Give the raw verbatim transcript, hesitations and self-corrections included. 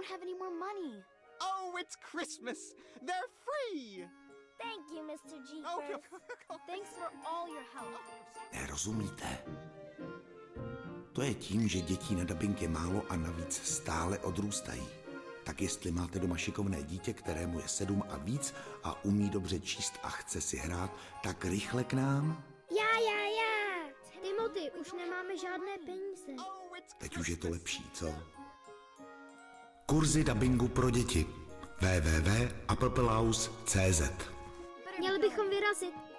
have any more money. Oh, it's Christmas. They're free. Thank you, mister Jeepers. Thanks for all your help. Nerozumíte? To je tím, že dětí na dabing je málo a navíc stále odrůstají. Tak jestli máte doma šikovné dítě, kterému je sedm a víc a umí dobře číst a chce si hrát, tak rychle k nám. Já, já, já. Timothy, už nemáme žádné peníze. Teď už je to lepší, co? Kurzy dabingu pro děti. w w w tečka applepelaus tečka c z Měli bychom vyrazit.